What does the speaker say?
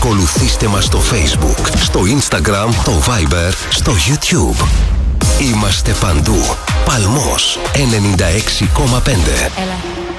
Ακολουθήστε μας στο Facebook, στο Instagram, το Viber, στο YouTube. Είμαστε παντού. Παλμός 96,5. Έλα.